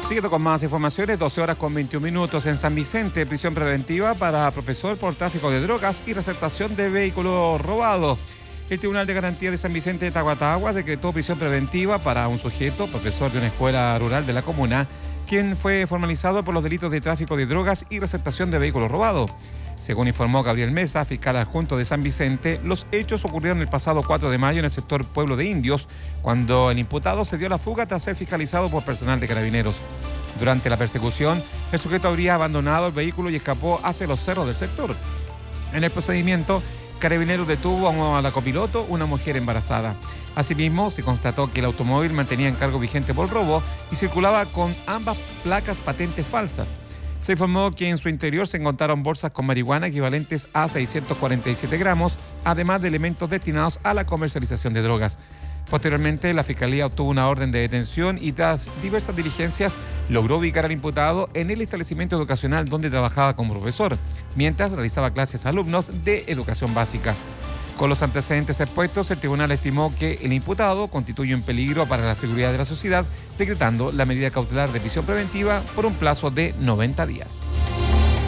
Siguiendo con más informaciones, 12 horas con 21 minutos en San Vicente, prisión preventiva para profesor por tráfico de drogas y receptación de vehículos robados. El Tribunal de Garantía de San Vicente de Tahuatahua decretó prisión preventiva para un sujeto, profesor de una escuela rural de la comuna, quien fue formalizado por los delitos de tráfico de drogas y receptación de vehículos robados. Según informó Gabriel Mesa, fiscal adjunto de San Vicente, los hechos ocurrieron el pasado 4 de mayo en el sector Pueblo de Indios, cuando el imputado se dio a la fuga tras ser fiscalizado por personal de Carabineros. Durante la persecución, el sujeto habría abandonado el vehículo y escapó hacia los cerros del sector. En el procedimiento, Carabineros detuvo a la copiloto, una mujer embarazada. Asimismo, se constató que el automóvil mantenía encargo vigente por robo y circulaba con ambas placas patentes falsas. Se informó que en su interior se encontraron bolsas con marihuana equivalentes a 647 gramos, además de elementos destinados a la comercialización de drogas. Posteriormente, la Fiscalía obtuvo una orden de detención y tras diversas diligencias logró ubicar al imputado en el establecimiento educacional donde trabajaba como profesor, mientras realizaba clases a alumnos de educación básica. Con los antecedentes expuestos, el tribunal estimó que el imputado constituye un peligro para la seguridad de la sociedad, decretando la medida cautelar de prisión preventiva por un plazo de 90 días.